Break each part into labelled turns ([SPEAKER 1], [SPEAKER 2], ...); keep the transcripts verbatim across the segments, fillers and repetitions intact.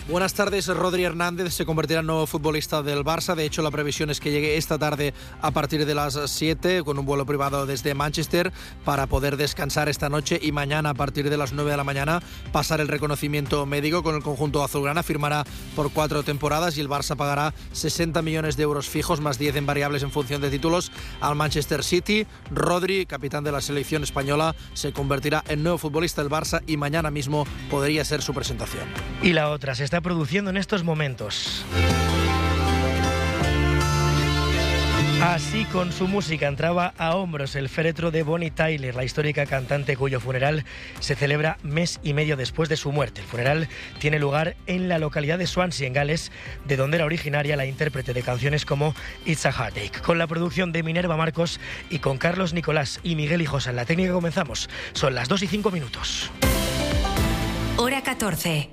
[SPEAKER 1] Buenas tardes. Rodri Hernández se convertirá en nuevo futbolista del Barça. De hecho, la previsión es que llegue esta tarde a partir de las siete con un vuelo privado desde Manchester para poder descansar esta noche y mañana a partir de las nueve de la mañana pasar el reconocimiento médico con el conjunto azulgrana. Firmará por cuatro temporadas y el Barça pagará sesenta millones de euros fijos más diez en variables en función de títulos al Manchester City. Rodri, capitán de la selección española, se convertirá en nuevo futbolista del Barça y mañana mismo podría ser su presentación.
[SPEAKER 2] Y la otra se está produciendo en estos momentos. Así, con su música, entraba a hombros el féretro de Bonnie Tyler, la histórica cantante cuyo funeral se celebra mes y medio después de su muerte. El funeral tiene lugar en la localidad de Swansea, en Gales, de donde era originaria la intérprete de canciones como It's a Heartache. Con la producción de Minerva Marcos y con Carlos Nicolás y Miguel Hijosa en la técnica comenzamos. Son las dos y cinco minutos.
[SPEAKER 3] Hora catorce.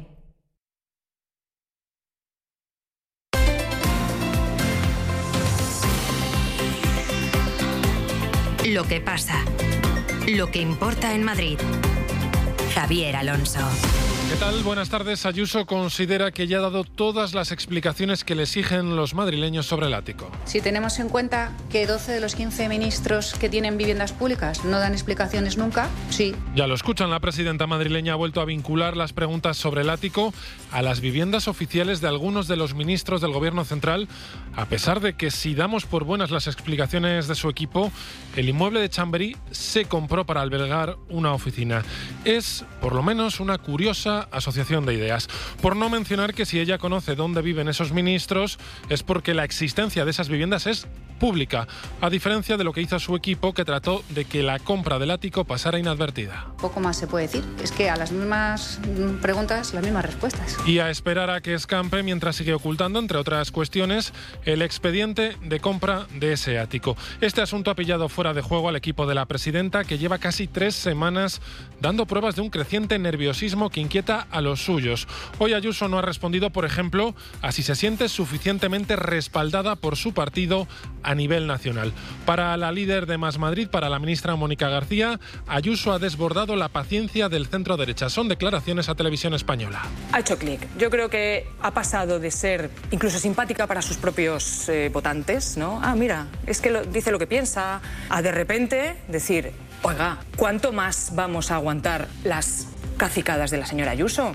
[SPEAKER 3] Lo que pasa, lo que importa en Madrid. Javier Alonso.
[SPEAKER 4] ¿Qué tal? Buenas tardes. Ayuso considera que ya ha dado todas las explicaciones que le exigen los madrileños sobre el ático.
[SPEAKER 5] Si tenemos en cuenta que doce de los quince ministros que tienen viviendas públicas no dan explicaciones nunca, sí.
[SPEAKER 4] Ya lo escuchan, la presidenta madrileña ha vuelto a vincular las preguntas sobre el ático a las viviendas oficiales de algunos de los ministros del Gobierno central, a pesar de que, si damos por buenas las explicaciones de su equipo, el inmueble de Chamberí se compró para albergar una oficina. Es, por lo menos, una curiosa asociación de ideas. Por no mencionar que si ella conoce dónde viven esos ministros es porque la existencia de esas viviendas es pública, a diferencia de lo que hizo su equipo, que trató de que la compra del ático pasara inadvertida.
[SPEAKER 5] Poco más se puede decir, es que a las mismas preguntas, las mismas respuestas.
[SPEAKER 4] Y a esperar a que escampe mientras sigue ocultando, entre otras cuestiones, el expediente de compra de ese ático. Este asunto ha pillado fuera de juego al equipo de la presidenta, que lleva casi tres semanas dando pruebas de un creciente nerviosismo que inquieta a los suyos. Hoy Ayuso no ha respondido, por ejemplo, a si se siente suficientemente respaldada por su partido a nivel nacional. Para la líder de Más Madrid, para la ministra Mónica García, Ayuso ha desbordado la paciencia del centro derecha. Son declaraciones a Televisión Española.
[SPEAKER 6] Ha hecho clic. Yo creo que ha pasado de ser incluso simpática para sus propios eh, votantes, ¿no? Ah, mira, es que lo, dice lo que piensa, a de repente decir, oiga, ¿cuánto más vamos a aguantar las cacicadas de la señora Ayuso?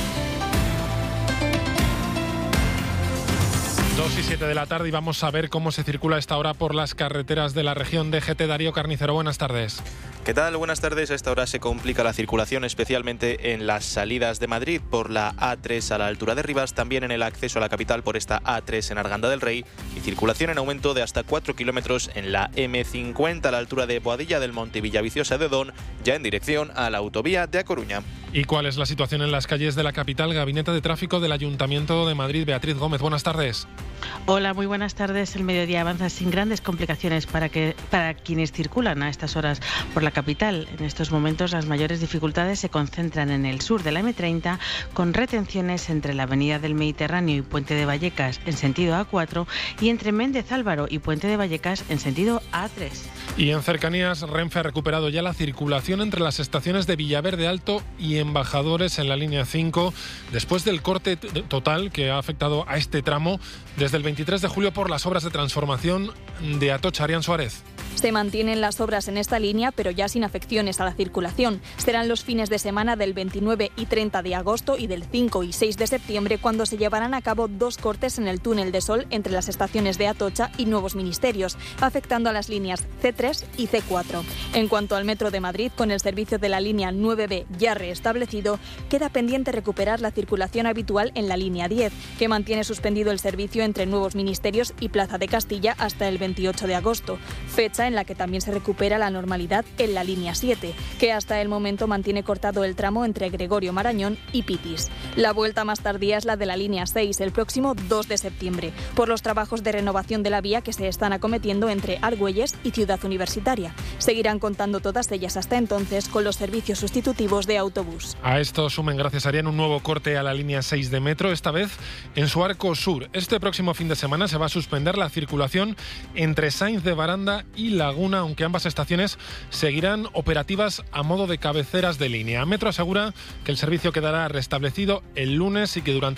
[SPEAKER 4] dos y siete de la tarde y vamos a ver cómo se circula a esta hora por las carreteras de la región. D G T, Darío Carnicero, buenas tardes.
[SPEAKER 7] ¿Qué tal? Buenas tardes. A esta hora se complica la circulación, especialmente en las salidas de Madrid por la A tres a la altura de Rivas, también en el acceso a la capital por esta A tres en Arganda del Rey y circulación en aumento de hasta cuatro kilómetros en la eme cincuenta a la altura de Boadilla del Monte y Villaviciosa de Odón, ya en dirección a la autovía de A Coruña.
[SPEAKER 4] ¿Y cuál es la situación en las calles de la capital? Gabinete de Tráfico del Ayuntamiento de Madrid, Beatriz Gómez, buenas tardes.
[SPEAKER 8] Hola, muy buenas tardes. El mediodía avanza sin grandes complicaciones para, que, para quienes circulan a estas horas por la capital. En estos momentos las mayores dificultades se concentran en el sur de la eme treinta, con retenciones entre la avenida del Mediterráneo y Puente de Vallecas en sentido A cuatro y entre Méndez Álvaro y Puente de Vallecas en sentido A tres.
[SPEAKER 4] Y en cercanías, Renfe ha recuperado ya la circulación entre las estaciones de Villaverde Alto y Embajadores en la línea cinco, después del corte t- total que ha afectado a este tramo desde el veintitrés de julio por las obras de transformación de Atocha. Arián Suárez.
[SPEAKER 9] Se mantienen las obras en esta línea, pero ya sin afecciones a la circulación. Serán los fines de semana del veintinueve y treinta de agosto y del cinco y seis de septiembre cuando se llevarán a cabo dos cortes en el túnel de Sol entre las estaciones de Atocha y Nuevos Ministerios, afectando a las líneas ce tres y ce cuatro. En cuanto al Metro de Madrid, con el servicio de la línea nueve be ya reestablecido, queda pendiente recuperar la circulación habitual en la línea diez, que mantiene suspendido el servicio entre Nuevos Ministerios y Plaza de Castilla hasta el veintiocho de agosto, fecha en la que también se recupera la normalidad en la línea siete, que hasta el momento mantiene cortado el tramo entre Gregorio Marañón y Pitis. La vuelta más tardía es la de la línea seis, el próximo dos de septiembre, por los trabajos de renovación de la vía que se están acometiendo entre Argüelles y Ciudad Universitaria. Seguirán contando todas ellas hasta entonces con los servicios sustitutivos de autobús.
[SPEAKER 4] A esto sumen, gracias Arián, un nuevo corte a la línea seis de metro, esta vez en su arco sur. Este próximo fin de semana se va a suspender la circulación entre Sainz de Baranda y Laguna, aunque ambas estaciones seguirán operativas a modo de cabeceras de línea. Metro asegura que el servicio quedará restablecido el lunes y que durante